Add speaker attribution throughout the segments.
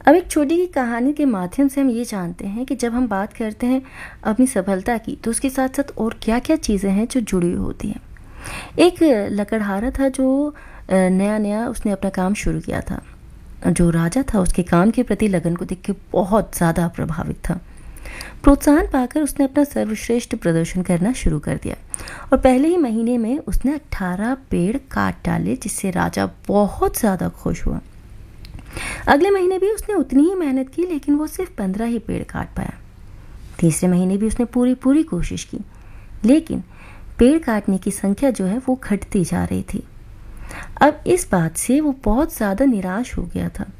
Speaker 1: अब एक छोटी सी कहानी के माध्यम से हम ये जानते हैं कि जब हम बात करते हैं अपनी सफलता की, तो उसके साथ साथ और क्या क्या चीज़ें हैं जो जुड़ी हुई होती हैं। एक लकड़हारा था जो नया नया उसने अपना काम शुरू किया था। जो राजा था उसके काम के प्रति लगन को देख के बहुत ज़्यादा प्रभावित था। प्रोत्साहन पाकर उसने अपना सर्वश्रेष्ठ प्रदर्शन करना शुरू कर दिया और पहले ही महीने में उसने 18 पेड़ काट डाले, जिससे राजा बहुत ज़्यादा खुश हुआ। अगले महीने भी उसने उतनी ही मेहनत की, लेकिन वो सिर्फ 15 ही पेड़ काट पाया। तीसरे महीने भी उसने पूरी कोशिश की, लेकिन पेड़ काटने की संख्या जो है वो घटती जा रही थी। अब इस बात से वो बहुत ज़्यादा निराश हो गया था।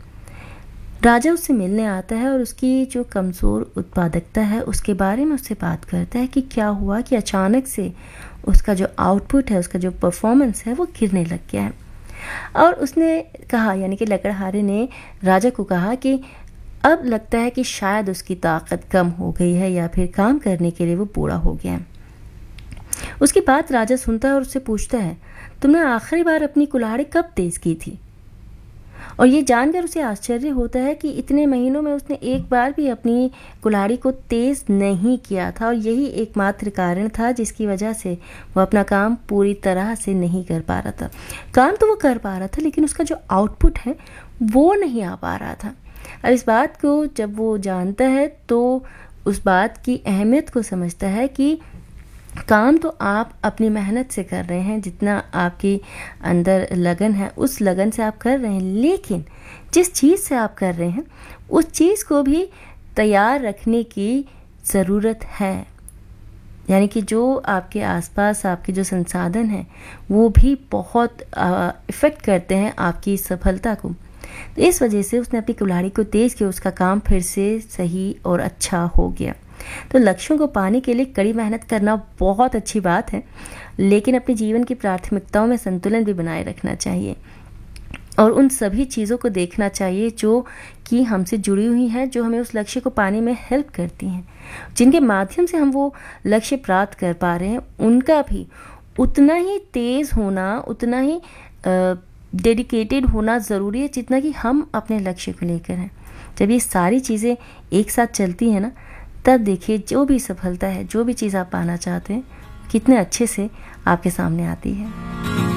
Speaker 1: राजा उससे मिलने आता है और उसकी जो कमज़ोर उत्पादकता है उसके बारे में उससे बात करता है कि क्या हुआ कि अचानक से उसका जो आउटपुट है, उसका जो परफॉर्मेंस है वो गिरने लग गया है। और उसने कहा, यानी कि लकड़हारे ने राजा को कहा कि अब लगता है कि शायद उसकी ताकत कम हो गई है या फिर काम करने के लिए वो बूढ़ा हो गया है। उसकी बात राजा सुनता है और उससे पूछता है, तुमने आखिरी बार अपनी कुल्हाड़ी कब तेज की थी? और ये जानकर उसे आश्चर्य होता है कि इतने महीनों में उसने एक बार भी अपनी कुल्हाड़ी को तेज नहीं किया था और यही एकमात्र कारण था जिसकी वजह से वो अपना काम पूरी तरह से नहीं कर पा रहा था। काम तो वो कर पा रहा था, लेकिन उसका जो आउटपुट है वो नहीं आ पा रहा था। और इस बात को जब वो जानता है तो उस बात की अहमियत को समझता है कि काम तो आप अपनी मेहनत से कर रहे हैं, जितना आपके अंदर लगन है उस लगन से आप कर रहे हैं, लेकिन जिस चीज़ से आप कर रहे हैं उस चीज़ को भी तैयार रखने की ज़रूरत है। यानी कि जो आपके आसपास आपके जो संसाधन हैं वो भी बहुत इफ़ेक्ट करते हैं आपकी सफलता को। तो इस वजह से उसने अपनी कुल्हाड़ी को तेज़ किया, उसका काम फिर से सही और अच्छा हो गया। तो लक्ष्यों को पाने के लिए कड़ी मेहनत करना बहुत अच्छी बात है, लेकिन अपने जीवन की प्राथमिकताओं में संतुलन भी बनाए रखना चाहिए और उन सभी चीज़ों को देखना चाहिए जो कि हमसे जुड़ी हुई हैं, जो हमें उस लक्ष्य को पाने में हेल्प करती हैं, जिनके माध्यम से हम वो लक्ष्य प्राप्त कर पा रहे हैं। उनका भी उतना ही तेज़ होना, उतना ही डेडिकेटेड होना ज़रूरी है जितना कि हम अपने लक्ष्य को लेकर हैं। जब ये सारी चीज़ें एक साथ चलती हैं ना, तब देखिए जो भी सफलता है, जो भी चीज़ आप पाना चाहते हैं, कितने अच्छे से आपके सामने आती है।